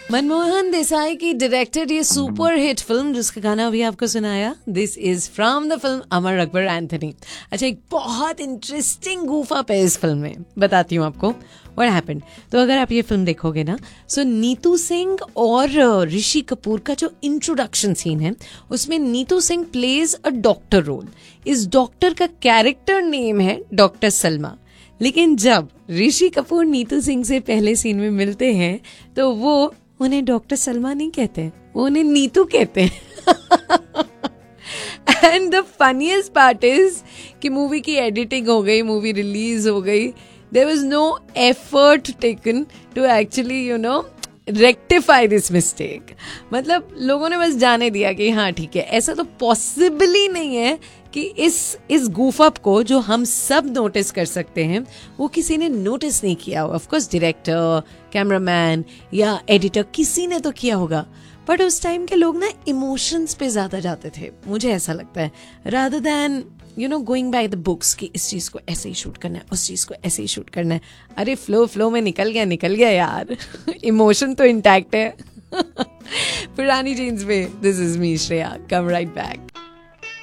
मनमोहन देसाई की डायरेक्टेड ये super hit film जिसका गाना अभी आपको सुनाया, this is from the film Amar Akbar Anthony. अच्छा, एक बहुत इंटरेस्टिंग गूफ अप है इस फिल्म में, बताती हूँ आपको व्हाट हैपेंड। तो अगर आप ये फिल्म देखोगे ना, सो नीतू सिंह और ऋषि कपूर का जो इंट्रोडक्शन सीन है उसमें Neetu Singh plays a doctor role. इस डॉक्टर का कैरेक्टर नेम है डॉक्टर सलमा। लेकिन जब ऋषि कपूर नीतू सिंह से पहले सीन में मिलते हैं तो वो उन्हें डॉक्टर सलमा नहीं कहते, वो उन्हें नीतू कहते हैं। And the funniest part is कि मूवी की एडिटिंग हो गई, मूवी रिलीज हो गई, there was no effort taken to actually rectify this mistake. मतलब लोगों ने बस जाने दिया कि हाँ ठीक है, ऐसा तो पॉसिबल ही नहीं है कि इस गूफ अप को जो हम सब नोटिस कर सकते हैं वो किसी ने नोटिस नहीं किया हो। ऑफ कोर्स डायरेक्टर, कैमरामैन या एडिटर किसी ने तो किया होगा, बट उस टाइम के लोग ना इमोशंस पे ज्यादा जाते थे, मुझे ऐसा लगता है, rather than going by the books कि इस चीज को ऐसे ही शूट करना है, उस चीज को ऐसे ही शूट करना है। अरे फ्लो में निकल गया यार। इमोशन तो इंटैक्ट है। पुरानी जीन्स में this is me Shreya, come right back.